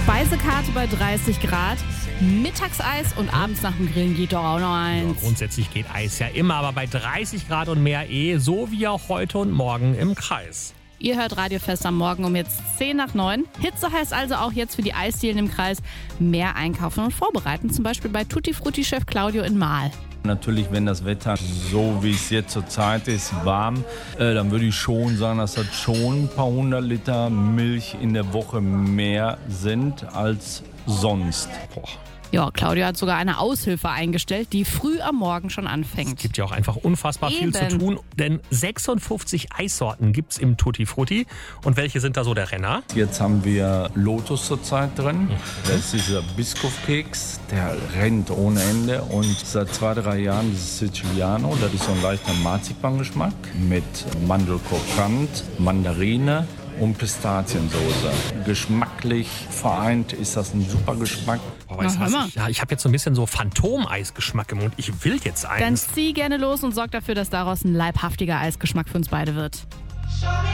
Speisekarte bei 30 Grad, Mittagseis und abends nach dem Grillen geht doch auch noch eins. Grundsätzlich geht Eis ja immer, aber bei 30 Grad und mehr so wie auch heute und morgen im Kreis. Ihr hört Radiofest am Morgen um jetzt 10 nach 9. Hitze heißt also auch jetzt für die Eisdielen im Kreis mehr einkaufen und vorbereiten, zum Beispiel bei Tutti Frutti-Chef Claudio in Mahl. Natürlich, wenn das Wetter so wie es jetzt zur Zeit ist, warm, dann würde ich schon sagen, dass das schon ein paar 100 Liter Milch in der Woche mehr sind als sonst. Ja, Claudio hat sogar eine Aushilfe eingestellt, die früh am Morgen schon Es anfängt. gibt ja auch einfach unfassbar viel zu tun, denn 56 Eissorten gibt's im Tutti Frutti. Und welche sind da so der Renner? Jetzt haben wir Lotus zurzeit drin. Das ist dieser Biskuffkeks, der rennt ohne Ende. Und seit 2-3 Jahren dieses Siciliano, das ist so ein leichter Marzipangeschmack mit Mandelkrokant, Mandarine und Pistaziensoße. Geschmacklich vereint ist das ein super Geschmack. Oh, weißt du was? Ich habe jetzt so ein bisschen so Phantom-Eisgeschmack im Mund. Ich will jetzt eins. Dann zieh gerne los und sorg dafür, dass daraus ein leibhaftiger Eisgeschmack für uns beide wird. Show me